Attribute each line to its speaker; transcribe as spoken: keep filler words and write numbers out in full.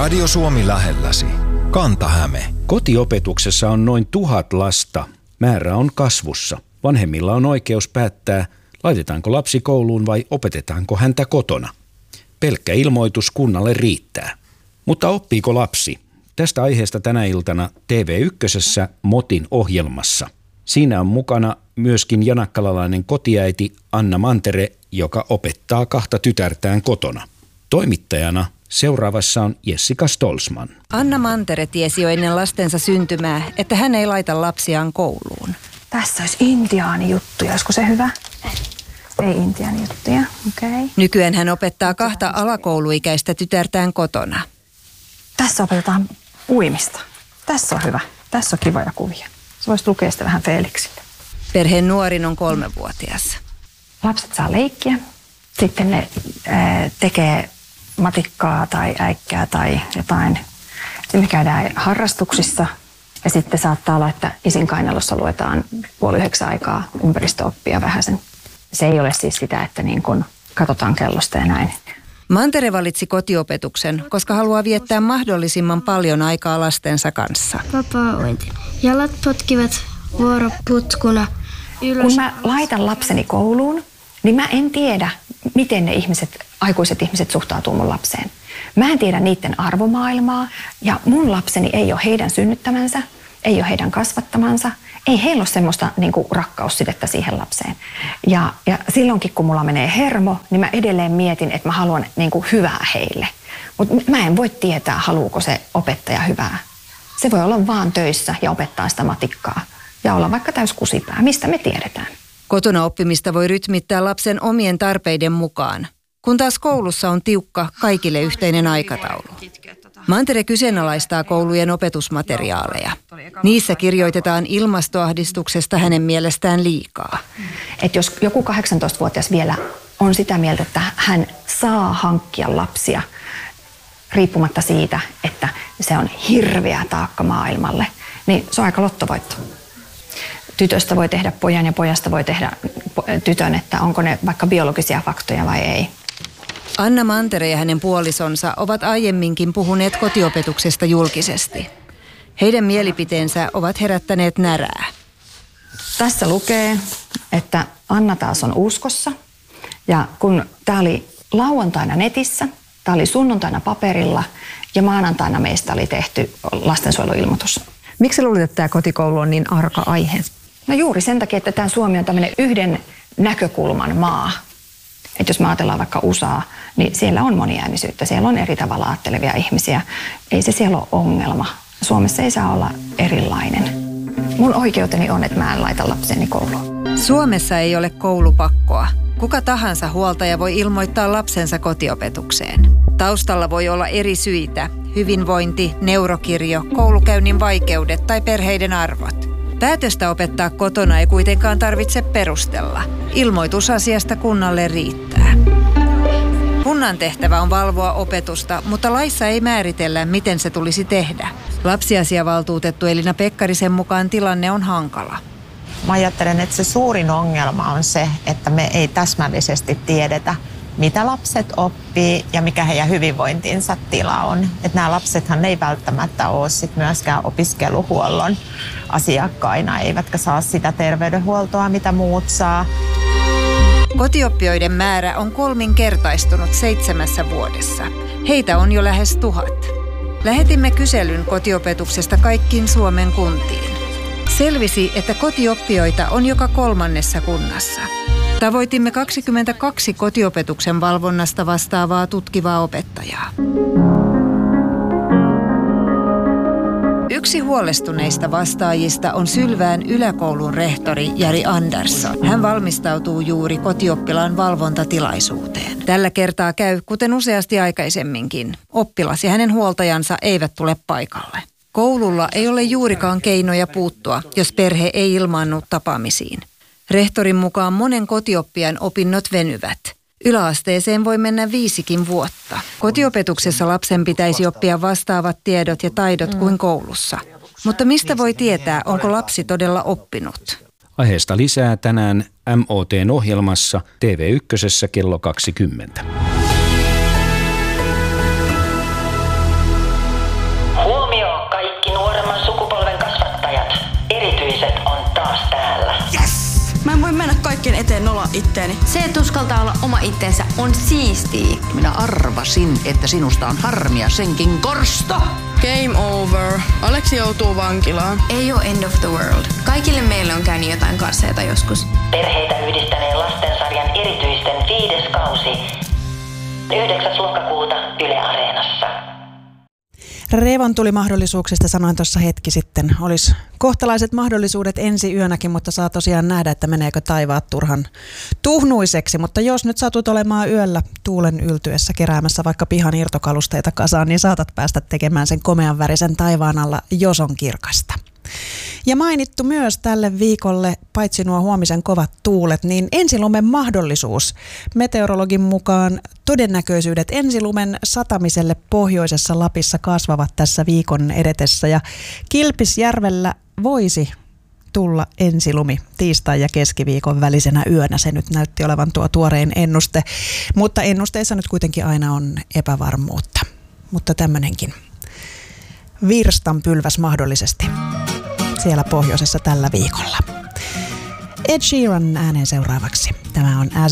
Speaker 1: Radio Suomi lähelläsi. Kanta-Häme.
Speaker 2: Kotiopetuksessa on noin tuhat lasta. Määrä on kasvussa. Vanhemmilla on oikeus päättää, laitetaanko lapsi kouluun vai opetetaanko häntä kotona. Pelkkä ilmoitus kunnalle riittää. Mutta oppiiko lapsi? Tästä aiheesta tänä iltana T V ykkösessä Motin ohjelmassa. Siinä on mukana myöskin janakkalalainen kotiäiti Anna Mantere, joka opettaa kahta tytärtään kotona. Toimittajana seuraavassa on Jessica Stolzman.
Speaker 3: Anna Mantere tiesi jo ennen lastensa syntymää, että hän ei laita lapsiaan kouluun.
Speaker 4: Tässä olisi intiaanijuttuja, olisiko se hyvä? Ei intiaanijuttuja, okei. Okay.
Speaker 3: Nykyään hän opettaa kahta alakouluikäistä tytärtään kotona.
Speaker 4: Tässä opetetaan uimista. Tässä on hyvä. Tässä on kivoja kuvia. Se voisi lukea sitä vähän Felixille.
Speaker 3: Perheen nuorin on kolmevuotias.
Speaker 4: Lapset saa leikkiä. Sitten ne ää, tekee matikkaa tai äikkää tai jotain. Sitten me käydään harrastuksissa. Ja sitten saattaa olla, että isin kainalossa luetaan puoli yhdeksän aikaa ympäristöoppia vähäsen. Se ei ole siis sitä, että niin kun katsotaan kellosta ja näin.
Speaker 3: Mantere valitsi kotiopetuksen, koska haluaa viettää mahdollisimman paljon aikaa lastensa kanssa.
Speaker 5: Vapaa-ointi. Jalat potkivat vuoroputkuna ylös.
Speaker 4: Kun mä laitan lapseni kouluun, niin mä en tiedä, miten ne ihmiset, aikuiset ihmiset suhtautuu mun lapseen. Mä en tiedä niiden arvomaailmaa ja mun lapseni ei ole heidän synnyttämänsä, ei ole heidän kasvattamansa. Ei heillä ole semmoista niin kuin rakkaussidettä siihen lapseen. Ja, ja silloinkin, kun mulla menee hermo, niin mä edelleen mietin, että mä haluan niin kuin hyvää heille. Mutta mä en voi tietää, haluuko se opettaja hyvää. Se voi olla vaan töissä ja opettaa sitä matikkaa. Ja olla vaikka täys kusipää. Mistä me tiedetään?
Speaker 3: Kotona oppimista voi rytmittää lapsen omien tarpeiden mukaan, kun taas koulussa on tiukka, kaikille yhteinen aikataulu. Mantere kyseenalaistaa koulujen opetusmateriaaleja. Niissä kirjoitetaan ilmastoahdistuksesta hänen mielestään liikaa.
Speaker 4: Et jos joku kahdeksantoistavuotias vielä on sitä mieltä, että hän saa hankkia lapsia, riippumatta siitä, että se on hirveä taakka maailmalle, niin se on aika lottovoitto. Tytöstä voi tehdä pojan ja pojasta voi tehdä tytön, että onko ne vaikka biologisia faktoja vai ei.
Speaker 3: Anna Mantere ja hänen puolisonsa ovat aiemminkin puhuneet kotiopetuksesta julkisesti. Heidän mielipiteensä ovat herättäneet närää.
Speaker 4: Tässä lukee, että Anna taas on uskossa. Ja kun tämä oli lauantaina netissä, tämä oli sunnuntaina paperilla ja maanantaina meistä oli tehty lastensuojeluilmoitus.
Speaker 6: Miksi luulet, että tämä kotikoulu on niin arka aihe?
Speaker 4: No juuri sen takia, että tämä Suomi on tämmöinen yhden näkökulman maa. Että jos me ajatellaan vaikka U S A, niin siellä on moniäänisyyttä. Siellä on eri tavalla ajattelevia ihmisiä. Ei se siellä ole ongelma. Suomessa ei saa olla erilainen. Mun oikeuteni on, että mä en laita lapseni kouluun.
Speaker 3: Suomessa ei ole koulupakkoa. Kuka tahansa huoltaja voi ilmoittaa lapsensa kotiopetukseen. Taustalla voi olla eri syitä. Hyvinvointi, neurokirjo, koulukäynnin vaikeudet tai perheiden arvot. Päätöstä opettaa kotona ei kuitenkaan tarvitse perustella. Ilmoitus asiasta kunnalle riittää. Kunnan tehtävä on valvoa opetusta, mutta laissa ei määritellä, miten se tulisi tehdä. Lapsiasiavaltuutettu Elina Pekkarisen mukaan tilanne on hankala.
Speaker 7: Mä ajattelen, että se suurin ongelma on se, että me ei täsmällisesti tiedetä, mitä lapset oppii ja mikä heidän hyvinvointinsa tila on. Että nämä lapsethan ei välttämättä ole sit myöskään opiskeluhuollon asiakkaina, eivätkä saa sitä terveydenhuoltoa, mitä muut saa.
Speaker 3: Kotioppijoiden määrä on kolminkertaistunut seitsemässä vuodessa. Heitä on jo lähes tuhat. Lähetimme kyselyn kotiopetuksesta kaikkiin Suomen kuntiin. Selvisi, että kotioppijoita on joka kolmannessa kunnassa. Tavoitimme kaksikymmentäkaksi kotiopetuksen valvonnasta vastaavaa tutkivaa opettajaa. Yksi huolestuneista vastaajista on Sylvään yläkoulun rehtori Jari Andersson. Hän valmistautuu juuri kotioppilaan valvontatilaisuuteen. Tällä kertaa käy, kuten useasti aikaisemminkin, oppilas ja hänen huoltajansa eivät tule paikalle. Koululla ei ole juurikaan keinoja puuttua, jos perhe ei ilmaannu tapaamisiin. Rehtorin mukaan monen kotioppijan opinnot venyvät. Yläasteeseen voi mennä viisikin vuotta. Kotiopetuksessa lapsen pitäisi oppia vastaavat tiedot ja taidot kuin koulussa. Mutta mistä voi tietää, onko lapsi todella oppinut?
Speaker 2: Aiheesta lisää tänään M O T:n ohjelmassa T V ykkösessä kello kaksikymmentä.
Speaker 8: itteeni.
Speaker 9: Se, että uskaltaa olla oma itsensä, on siistiä.
Speaker 10: Minä arvasin, että sinusta on harmia senkin korsto.
Speaker 8: Game over. Aleksi joutuu vankilaan.
Speaker 9: Ei ole end of the world. Kaikille meille on käynyt jotain karseita joskus.
Speaker 11: Perheitä yhdistäneen lastensarjan erityisten viides kausi. yhdeksäs lokakuuta Yle Areenassa.
Speaker 12: Revontulimahdollisuuksista sanoin tuossa hetki sitten. Olisi kohtalaiset mahdollisuudet ensi yönäkin, mutta saa tosiaan nähdä, että meneekö taivaat turhan tuhnuiseksi. Mutta jos nyt satut olemaan yöllä tuulen yltyessä keräämässä vaikka pihan irtokalusteita kasaan, niin saatat päästä tekemään sen komean värisen taivaan alla, jos on kirkasta. Ja mainittu myös tälle viikolle, paitsi nuo huomisen kovat tuulet, niin ensilumen mahdollisuus. Meteorologin mukaan todennäköisyydet ensilumen satamiselle pohjoisessa Lapissa kasvavat tässä viikon edetessä. Ja Kilpisjärvellä voisi tulla ensilumi tiistai- ja keskiviikon välisenä yönä. Se nyt näytti olevan tuo tuorein ennuste, mutta ennusteissa nyt kuitenkin aina on epävarmuutta. Mutta tämmöinenkin virstanpylväs mahdollisesti siellä pohjoisessa tällä viikolla. Ed Sheeran ääneen seuraavaksi. Tämä on As